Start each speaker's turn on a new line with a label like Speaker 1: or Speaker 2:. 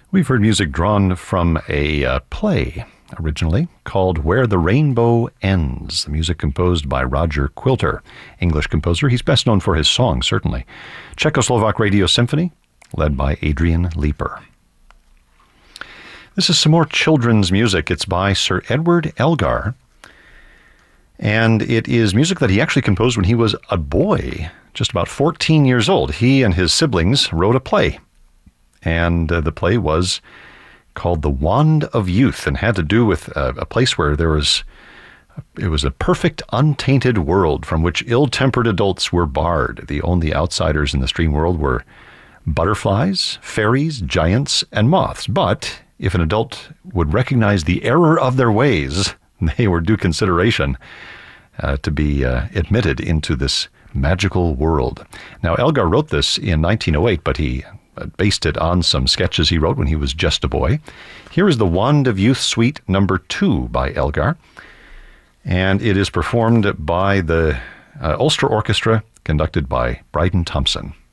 Speaker 1: We've heard music drawn from a play originally called Where the Rainbow Ends, the music composed by Roger Quilter, English composer. He's best known for his songs, certainly. Czechoslovak Radio Symphony, led by Adrian Leeper. This is some more children's music. It's by Sir Edward Elgar, and it is music that he actually composed when he was a boy, just about 14 years old. He and his siblings wrote a play, and the play was called The Wand of Youth and had to do with a place where it was a perfect, untainted world from which ill-tempered adults were barred. The only outsiders in the stream world were butterflies, fairies, giants, and moths. But if an adult would recognize the error of their ways, they were due consideration to be admitted into this magical world. Now, Elgar wrote this in 1908, but he based it on some sketches he wrote when he was just a boy. Here is the Wand of Youth Suite number 2 by Elgar, and it is performed by the Ulster Orchestra, conducted by Bryden Thompson.